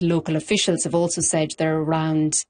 Local officials have also said there are around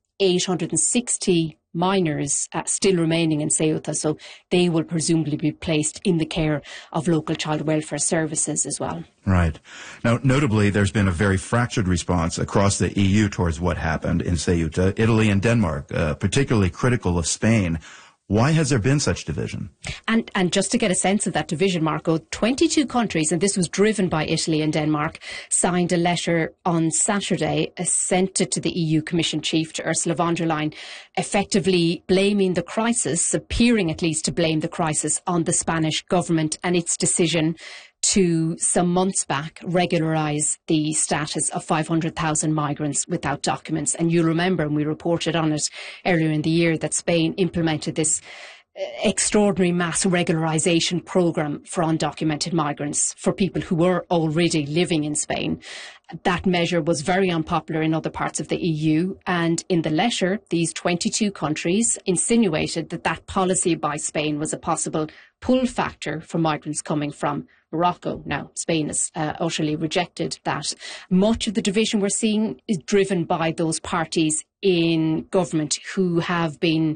860 minors still remaining in Ceuta, so they will presumably be placed in the care of local child welfare services as well. Right. Now, notably, there's been a very fractured response across the EU towards what happened in Ceuta. Italy and Denmark, particularly critical of Spain. Why has there been such division? And just to get a sense of that division, Marco, 22 countries, and this was driven by Italy and Denmark, signed a letter on Saturday, sent it to the EU Commission Chief, to Ursula von der Leyen, effectively blaming the crisis, appearing at least to blame the crisis on the Spanish government and its decision to, some months back, regularise the status of 500,000 migrants without documents. And you'll remember, and we reported on it earlier in the year, that Spain implemented this extraordinary mass regularisation programme for undocumented migrants, for people who were already living in Spain. That measure was very unpopular in other parts of the EU, and in the letter, these 22 countries insinuated that that policy by Spain was a possible pull factor for migrants coming from Morocco. Now, Spain has utterly rejected that. Much of the division we're seeing is driven by those parties in government who have been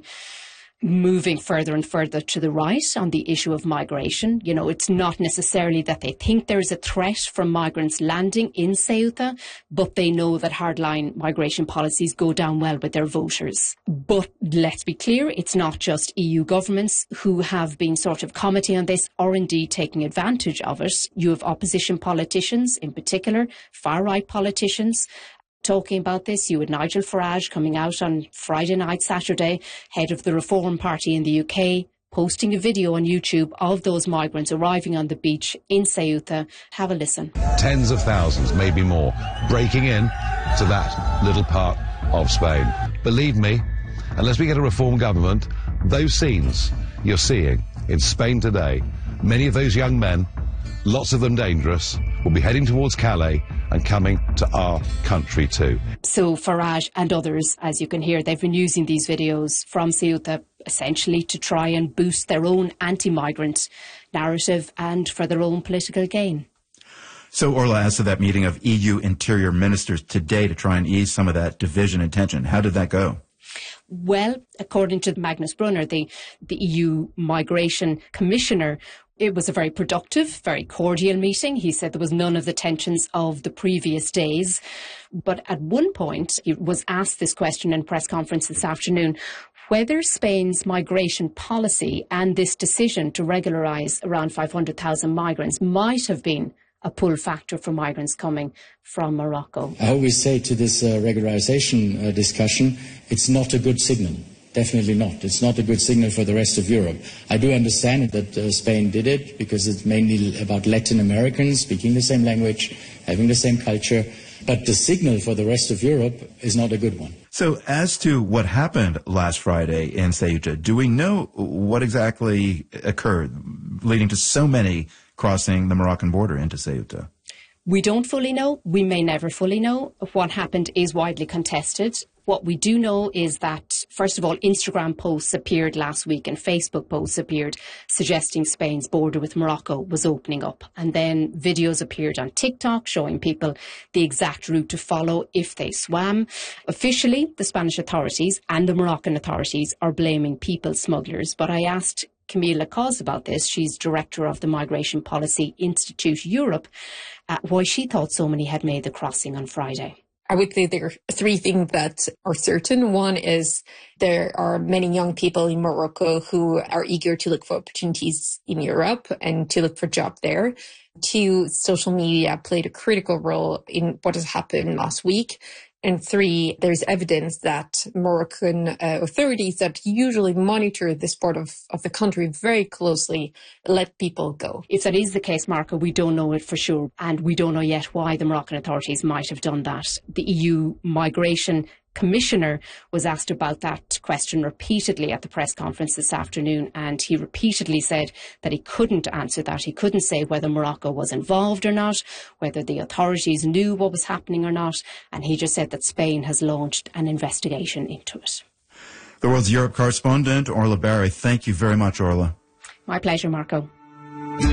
moving further and further to the right on the issue of migration. You know, it's not necessarily that they think there's a threat from migrants landing in Ceuta, but they know that hardline migration policies go down well with their voters. But let's be clear, it's not just EU governments who have been sort of commenting on this or indeed taking advantage of it. You have opposition politicians, in particular, far-right politicians, talking about this. You had Nigel Farage coming out on Friday night, Saturday, head of the Reform Party in the UK, posting a video on YouTube of those migrants arriving on the beach in Ceuta. Have a listen. Tens of thousands, maybe more, breaking in to that little part of Spain. Believe me, unless we get a reform government, those scenes you're seeing in Spain today, many of those young men, lots of them dangerous, will be heading towards Calais and coming to our country too. So Farage and others, as you can hear, they've been using these videos from Ceuta essentially to try and boost their own anti-migrant narrative and for their own political gain. So, Orla, as to that meeting of EU interior ministers today to try and ease some of that division and tension, how did that go? Well, according to Magnus Brunner, the EU Migration Commissioner, it was a very productive, very cordial meeting. He said there was none of the tensions of the previous days. But at one point, he was asked this question in a press conference this afternoon, whether Spain's migration policy and this decision to regularise around 500,000 migrants might have been a pull factor for migrants coming from Morocco. I always say to this regularisation discussion, it's not a good signal. Definitely not. It's not a good signal for the rest of Europe. I do understand that Spain did it because it's mainly about Latin Americans speaking the same language, having the same culture. But the signal for the rest of Europe is not a good one. So as to what happened last Friday in Ceuta, do we know what exactly occurred leading to so many crossing the Moroccan border into Ceuta? We don't fully know. We may never fully know. What happened is widely contested. What we do know is that, first of all, Instagram posts appeared last week and Facebook posts appeared suggesting Spain's border with Morocco was opening up. And then videos appeared on TikTok showing people the exact route to follow if they swam. Officially, the Spanish authorities and the Moroccan authorities are blaming people smugglers. But I asked Camille Lacaze about this. She's director of the Migration Policy Institute Europe, why she thought so many had made the crossing on Friday. I would say there are three things that are certain. One is there are many young people in Morocco who are eager to look for opportunities in Europe and to look for jobs there. Two, social media played a critical role in what has happened last week. And three, there's evidence that Moroccan authorities that usually monitor this part of the country very closely let people go. If that is the case, Marco, we don't know it for sure. And we don't know yet why the Moroccan authorities might have done that. The EU Migration Commissioner was asked about that question repeatedly at the press conference this afternoon, and he repeatedly said that he couldn't answer that. He couldn't say whether Morocco was involved or not, whether the authorities knew what was happening or not, and he just said that Spain has launched an investigation into it. The World's Europe correspondent, Orla Barry. Thank you very much, Orla. My pleasure, Marco.